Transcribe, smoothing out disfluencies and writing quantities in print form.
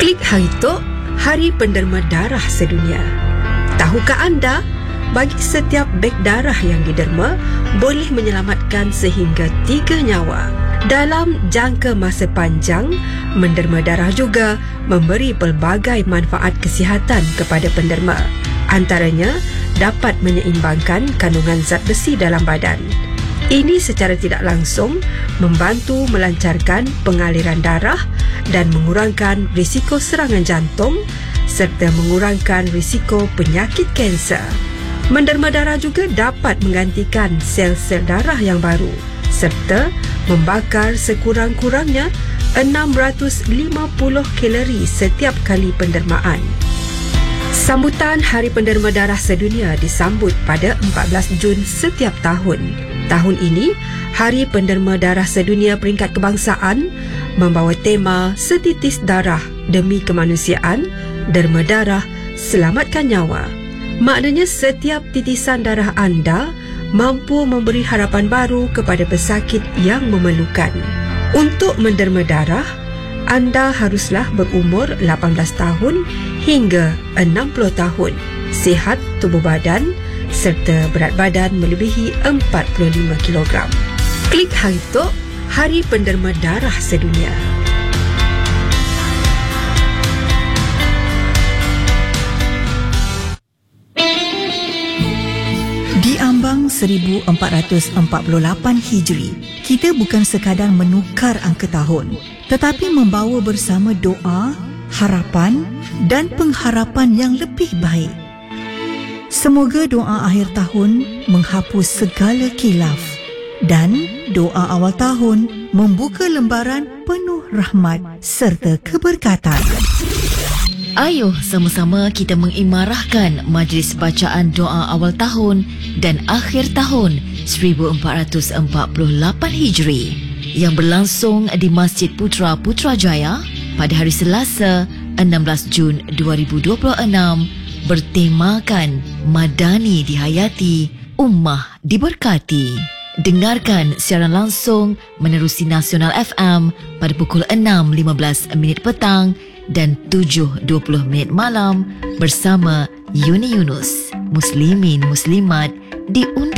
Klik hari itu, Hari Penderma Darah Sedunia. Tahukah anda, bagi setiap beg darah yang diderma boleh menyelamatkan sehingga 3 nyawa. Dalam jangka masa panjang, menderma darah juga memberi pelbagai manfaat kesihatan kepada penderma. Antaranya, dapat menyeimbangkan kandungan zat besi dalam badan. Ini secara tidak langsung membantu melancarkan pengaliran darah dan mengurangkan risiko serangan jantung serta mengurangkan risiko penyakit kanser. Menderma darah juga dapat menggantikan sel-sel darah yang baru serta membakar sekurang-kurangnya 650 kalori setiap kali pendermaan. Sambutan Hari Penderma Darah Sedunia disambut pada 14 Jun setiap tahun. Tahun ini, Hari Penderma Darah Sedunia peringkat kebangsaan membawa tema Setitis Darah Demi Kemanusiaan, Derma Darah, Selamatkan Nyawa. Maknanya setiap titisan darah anda mampu memberi harapan baru kepada pesakit yang memerlukan. Untuk menderma darah, anda haruslah berumur 18 tahun hingga 60 tahun, sihat tubuh badan serta berat badan melebihi 45 kilogram. Klik hari itu, Hari Penderma Darah Sedunia. Di ambang 1448 Hijri, kita bukan sekadar menukar angka tahun, tetapi membawa bersama doa, harapan dan pengharapan yang lebih baik. Semoga doa akhir tahun menghapus segala khilaf dan doa awal tahun membuka lembaran penuh rahmat serta keberkatan. Ayuh sama-sama kita mengimarahkan majlis bacaan doa awal tahun dan akhir tahun 1448 Hijri yang berlangsung di Masjid Putra Putrajaya pada hari Selasa 16 Jun 2026 bertemakan Madani Dihayati, Ummah Diberkati. Dengarkan siaran langsung menerusi Nasional FM pada pukul 6.15 petang dan 7.20 malam bersama Yuni Yunus. Muslimin Muslimat diundang.